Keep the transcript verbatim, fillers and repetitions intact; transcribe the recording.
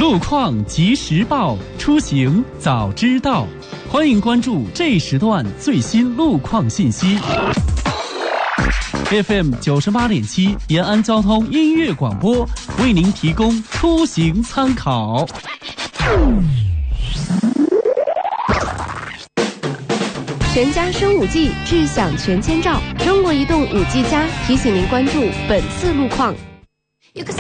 路况及时报，出行早知道。欢迎关注这时段最新路况信息。F M 九十八点七延安交通音乐广播为您提供出行参考。 全家升五 G， 智享全千兆。中国移动五 G 加提醒您关注本次路况。